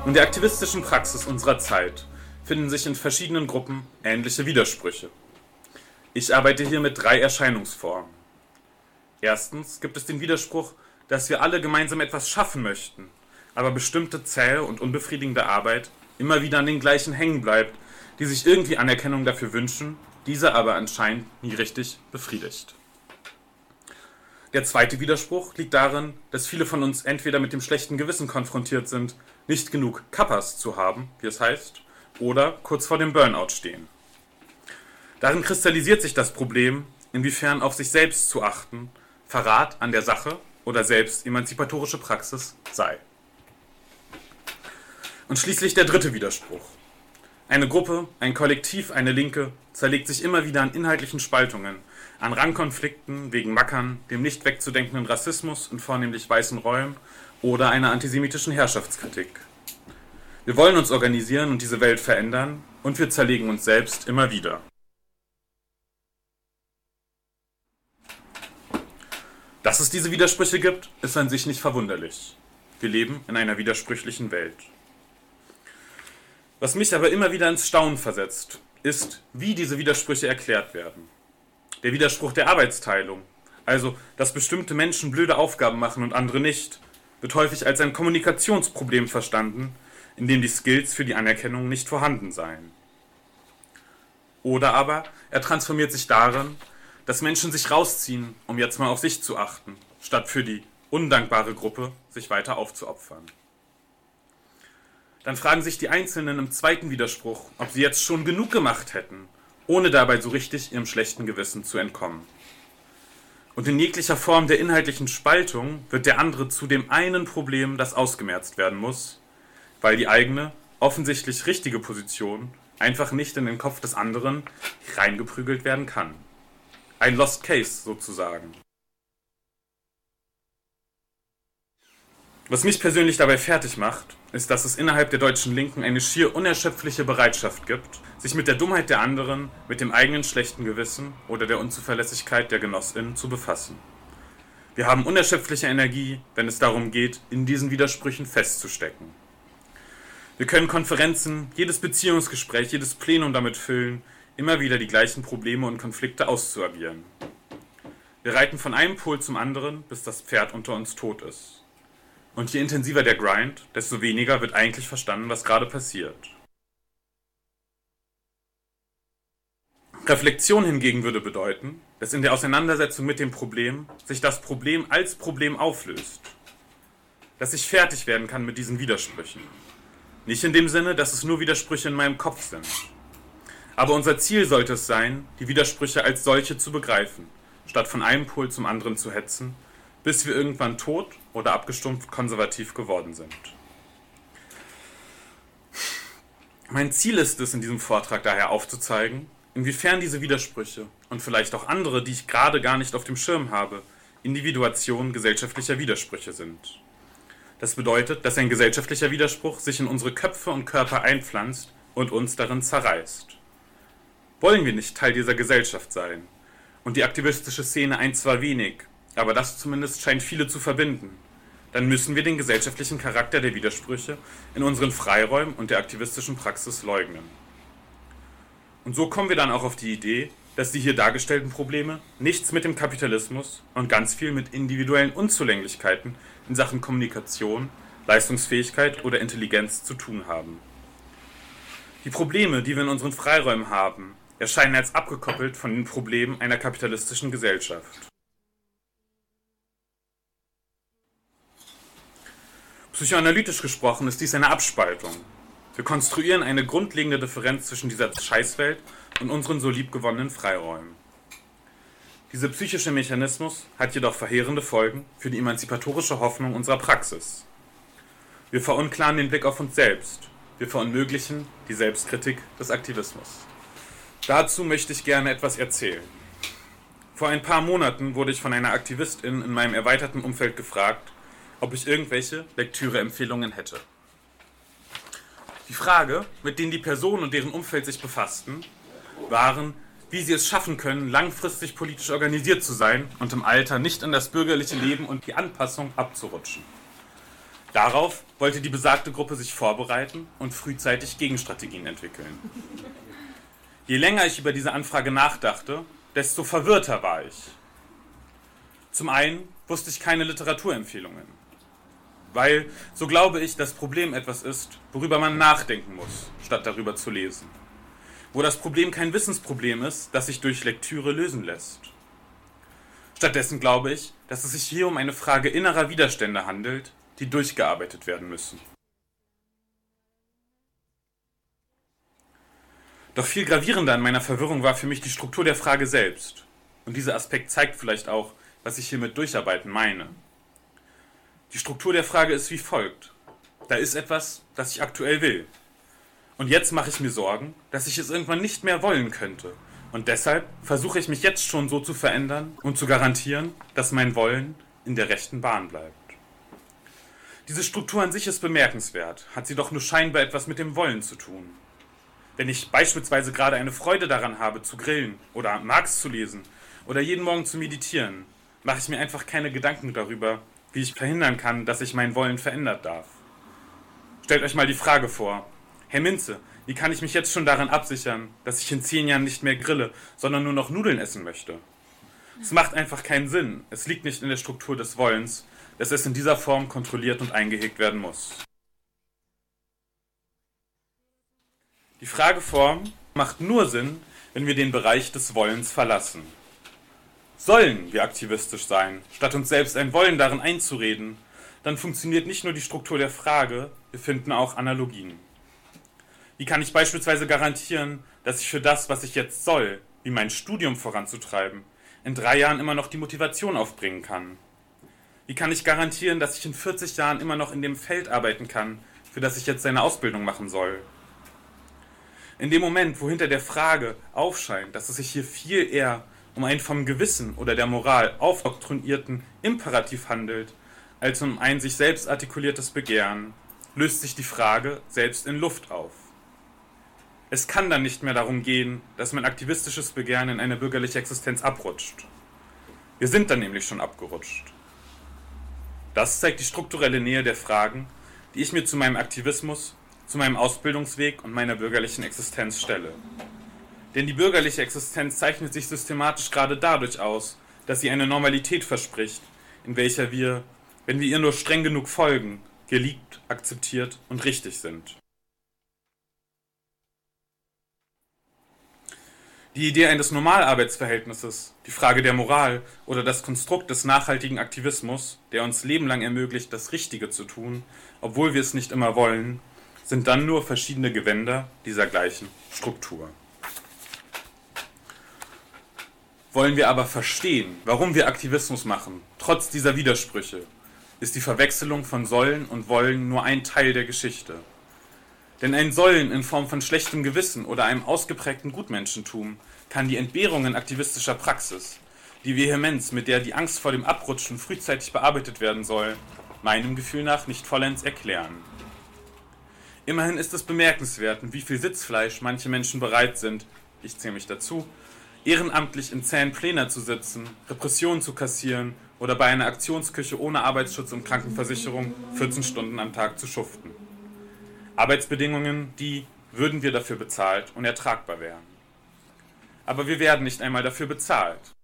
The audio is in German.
In der aktivistischen Praxis unserer Zeit finden sich in verschiedenen Gruppen ähnliche Widersprüche. Ich arbeite hier mit 3 Erscheinungsformen. Erstens gibt es den Widerspruch, dass wir alle gemeinsam etwas schaffen möchten, aber bestimmte zähe und unbefriedigende Arbeit immer wieder an den gleichen hängen bleibt, die sich irgendwie Anerkennung dafür wünschen, diese aber anscheinend nie richtig befriedigt. Der zweite Widerspruch liegt darin, dass viele von uns entweder mit dem schlechten Gewissen konfrontiert sind, nicht genug Kappas zu haben, wie es heißt, oder kurz vor dem Burnout stehen. Darin kristallisiert sich das Problem, inwiefern auf sich selbst zu achten Verrat an der Sache oder selbst emanzipatorische Praxis sei. Und schließlich der dritte Widerspruch. Eine Gruppe, ein Kollektiv, eine Linke zerlegt sich immer wieder an inhaltlichen Spaltungen, an Rangkonflikten wegen Mackern, dem nicht wegzudenkenden Rassismus in vornehmlich weißen Räumen oder einer antisemitischen Herrschaftskritik. Wir wollen uns organisieren und diese Welt verändern, und wir zerlegen uns selbst immer wieder. Dass es diese Widersprüche gibt, ist an sich nicht verwunderlich. Wir leben in einer widersprüchlichen Welt. Was mich aber immer wieder ins Staunen versetzt, ist, wie diese Widersprüche erklärt werden. Der Widerspruch der Arbeitsteilung, also dass bestimmte Menschen blöde Aufgaben machen und andere nicht, wird häufig als ein Kommunikationsproblem verstanden, in dem die Skills für die Anerkennung nicht vorhanden seien. Oder aber er transformiert sich darin, dass Menschen sich rausziehen, um jetzt mal auf sich zu achten, statt für die undankbare Gruppe sich weiter aufzuopfern. Dann fragen sich die Einzelnen im zweiten Widerspruch, ob sie jetzt schon genug gemacht hätten, ohne dabei so richtig ihrem schlechten Gewissen zu entkommen. Und in jeglicher Form der inhaltlichen Spaltung wird der andere zu dem einen Problem, das ausgemerzt werden muss, weil die eigene, offensichtlich richtige Position einfach nicht in den Kopf des anderen reingeprügelt werden kann. Ein Lost Case sozusagen. Was mich persönlich dabei fertig macht, ist, dass es innerhalb der deutschen Linken eine schier unerschöpfliche Bereitschaft gibt, sich mit der Dummheit der anderen, mit dem eigenen schlechten Gewissen oder der Unzuverlässigkeit der GenossInnen zu befassen. Wir haben unerschöpfliche Energie, wenn es darum geht, in diesen Widersprüchen festzustecken. Wir können Konferenzen, jedes Beziehungsgespräch, jedes Plenum damit füllen, immer wieder die gleichen Probleme und Konflikte auszuagieren. Wir reiten von einem Pol zum anderen, bis das Pferd unter uns tot ist. Und je intensiver der Grind, desto weniger wird eigentlich verstanden, was gerade passiert. Reflexion hingegen würde bedeuten, dass in der Auseinandersetzung mit dem Problem sich das Problem als Problem auflöst. Dass ich fertig werden kann mit diesen Widersprüchen. Nicht in dem Sinne, dass es nur Widersprüche in meinem Kopf sind. Aber unser Ziel sollte es sein, die Widersprüche als solche zu begreifen, statt von einem Pol zum anderen zu hetzen, bis wir irgendwann tot oder abgestumpft konservativ geworden sind. Mein Ziel ist es, in diesem Vortrag daher aufzuzeigen, inwiefern diese Widersprüche und vielleicht auch andere, die ich gerade gar nicht auf dem Schirm habe, Individuation gesellschaftlicher Widersprüche sind. Das bedeutet, dass ein gesellschaftlicher Widerspruch sich in unsere Köpfe und Körper einpflanzt und uns darin zerreißt. Wollen wir nicht Teil dieser Gesellschaft sein? Und die aktivistische Szene ein zwar wenig, aber das zumindest scheint viele zu verbinden. Dann müssen wir den gesellschaftlichen Charakter der Widersprüche in unseren Freiräumen und der aktivistischen Praxis leugnen. Und so kommen wir dann auch auf die Idee, dass die hier dargestellten Probleme nichts mit dem Kapitalismus und ganz viel mit individuellen Unzulänglichkeiten in Sachen Kommunikation, Leistungsfähigkeit oder Intelligenz zu tun haben. Die Probleme, die wir in unseren Freiräumen haben, erscheinen als abgekoppelt von den Problemen einer kapitalistischen Gesellschaft. Psychoanalytisch gesprochen ist dies eine Abspaltung. Wir konstruieren eine grundlegende Differenz zwischen dieser Scheißwelt und unseren so liebgewonnenen Freiräumen. Dieser psychische Mechanismus hat jedoch verheerende Folgen für die emanzipatorische Hoffnung unserer Praxis. Wir verunklaren den Blick auf uns selbst. Wir verunmöglichen die Selbstkritik des Aktivismus. Dazu möchte ich gerne etwas erzählen. Vor ein paar Monaten wurde ich von einer Aktivistin in meinem erweiterten Umfeld gefragt, ob ich irgendwelche Lektüreempfehlungen hätte. Die Frage, mit denen die Person und deren Umfeld sich befassten, waren, wie sie es schaffen können, langfristig politisch organisiert zu sein und im Alter nicht in das bürgerliche Leben und die Anpassung abzurutschen. Darauf wollte die besagte Gruppe sich vorbereiten und frühzeitig Gegenstrategien entwickeln. Je länger ich über diese Anfrage nachdachte, desto verwirrter war ich. Zum einen wusste ich keine Literaturempfehlungen, weil, so glaube ich, das Problem etwas ist, worüber man nachdenken muss, statt darüber zu lesen. Wo das Problem kein Wissensproblem ist, das sich durch Lektüre lösen lässt. Stattdessen glaube ich, dass es sich hier um eine Frage innerer Widerstände handelt, die durchgearbeitet werden müssen. Doch viel gravierender an meiner Verwirrung war für mich die Struktur der Frage selbst. Und dieser Aspekt zeigt vielleicht auch, was ich hier mit Durcharbeiten meine. Die Struktur der Frage ist wie folgt. Da ist etwas, das ich aktuell will. Und jetzt mache ich mir Sorgen, dass ich es irgendwann nicht mehr wollen könnte. Und deshalb versuche ich mich jetzt schon so zu verändern und zu garantieren, dass mein Wollen in der rechten Bahn bleibt. Diese Struktur an sich ist bemerkenswert, hat sie doch nur scheinbar etwas mit dem Wollen zu tun. Wenn ich beispielsweise gerade eine Freude daran habe, zu grillen oder Marx zu lesen oder jeden Morgen zu meditieren, mache ich mir einfach keine Gedanken darüber, wie ich verhindern kann, dass sich mein Wollen verändert darf. Stellt euch mal die Frage vor: Herr Minze, wie kann ich mich jetzt schon daran absichern, dass ich in 10 Jahren nicht mehr grille, sondern nur noch Nudeln essen möchte? Es macht einfach keinen Sinn. Es liegt nicht in der Struktur des Wollens, dass es in dieser Form kontrolliert und eingehegt werden muss. Die Frageform macht nur Sinn, wenn wir den Bereich des Wollens verlassen. Sollen wir aktivistisch sein, statt uns selbst ein Wollen darin einzureden, dann funktioniert nicht nur die Struktur der Frage, wir finden auch Analogien. Wie kann ich beispielsweise garantieren, dass ich für das, was ich jetzt soll, wie mein Studium voranzutreiben, in 3 Jahren immer noch die Motivation aufbringen kann? Wie kann ich garantieren, dass ich in 40 Jahren immer noch in dem Feld arbeiten kann, für das ich jetzt eine Ausbildung machen soll? In dem Moment, wo hinter der Frage aufscheint, dass es sich hier viel eher um einen vom Gewissen oder der Moral aufoktroyierten Imperativ handelt, als um ein sich selbst artikuliertes Begehren, löst sich die Frage selbst in Luft auf. Es kann dann nicht mehr darum gehen, dass mein aktivistisches Begehren in eine bürgerliche Existenz abrutscht. Wir sind dann nämlich schon abgerutscht. Das zeigt die strukturelle Nähe der Fragen, die ich mir zu meinem Aktivismus, zu meinem Ausbildungsweg und meiner bürgerlichen Existenz stelle. Denn die bürgerliche Existenz zeichnet sich systematisch gerade dadurch aus, dass sie eine Normalität verspricht, in welcher wir, wenn wir ihr nur streng genug folgen, geliebt, akzeptiert und richtig sind. Die Idee eines Normalarbeitsverhältnisses, die Frage der Moral oder das Konstrukt des nachhaltigen Aktivismus, der uns lebenlang ermöglicht, das Richtige zu tun, obwohl wir es nicht immer wollen, sind dann nur verschiedene Gewänder dieser gleichen Struktur. Wollen wir aber verstehen, warum wir Aktivismus machen, trotz dieser Widersprüche, ist die Verwechslung von Sollen und Wollen nur ein Teil der Geschichte. Denn ein Sollen in Form von schlechtem Gewissen oder einem ausgeprägten Gutmenschentum kann die Entbehrungen aktivistischer Praxis, die Vehemenz, mit der die Angst vor dem Abrutschen frühzeitig bearbeitet werden soll, meinem Gefühl nach nicht vollends erklären. Immerhin ist es bemerkenswert, mit wie viel Sitzfleisch manche Menschen bereit sind, ich zähle mich dazu, ehrenamtlich in zähen Plänen zu sitzen, Repressionen zu kassieren oder bei einer Aktionsküche ohne Arbeitsschutz und Krankenversicherung 14 Stunden am Tag zu schuften. Arbeitsbedingungen, die, würden wir dafür bezahlt, unertragbar wären. Aber wir werden nicht einmal dafür bezahlt.